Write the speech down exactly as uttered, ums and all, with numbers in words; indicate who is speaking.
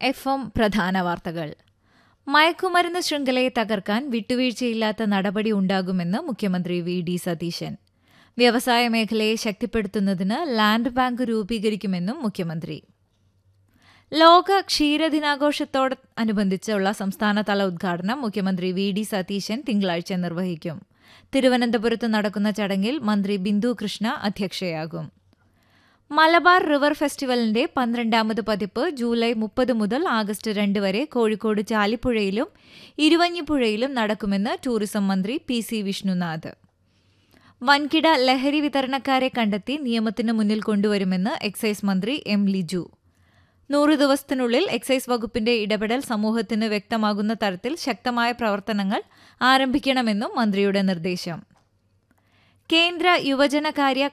Speaker 1: F M പ്രധാന വാർത്തകൾ. മയക്കുമരുന്ന് ശൃംഖലയെ തകർക്കാൻ വിട്ടുവീഴ്ചയില്ലാത്ത നടപടി ഉണ്ടാകുമെന്ന് മുഖ്യമന്ത്രി വി ഡി സതീശൻ. വ്യവസായ മേഖലയെ ശക്തിപ്പെടുത്തുന്നതിന് ലാൻഡ് ബാങ്ക് രൂപീകരിക്കുമെന്നും മുഖ്യമന്ത്രി. ലോക ക്ഷീരദിനാഘോഷത്തോടനുബന്ധിച്ചുള്ള സംസ്ഥാനതല ഉദ്ഘാടനം മുഖ്യമന്ത്രി വി ഡി സതീശൻ തിങ്കളാഴ്ച നിർവഹിക്കും. തിരുവനന്തപുരത്ത് നടക്കുന്ന ചടങ്ങിൽ മന്ത്രി ബിന്ദു കൃഷ്ണ അധ്യക്ഷയാകും. മലബാർ റിവർ ഫെസ്റ്റിവലിന്റെ പന്ത്രണ്ടാമത് പതിപ്പ് ജൂലൈ മുപ്പത് മുതൽ ആഗസ്റ്റ് രണ്ട് വരെ കോഴിക്കോട് ചാലിപ്പുഴയിലും ഇരുവഞ്ഞിപ്പുഴയിലും നടക്കുമെന്ന് ടൂറിസം മന്ത്രി പി സി വിഷ്ണുനാഥ്. വൻകിട ലഹരി വിതരണക്കാരെ കണ്ടെത്തി നിയമത്തിന് മുന്നിൽ കൊണ്ടുവരുമെന്ന് എക്സൈസ് മന്ത്രി എം ലിജു. നൂറ് ദിവസത്തിനുള്ളിൽ എക്സൈസ് വകുപ്പിന്റെ ഇടപെടൽ സമൂഹത്തിന് വ്യക്തമാകുന്ന തരത്തിൽ ശക്തമായ പ്രവർത്തനങ്ങൾ ആരംഭിക്കണമെന്നും മന്ത്രിയുടെ നിർദ്ദേശം. കേന്ദ്ര യുവജനകാര്യ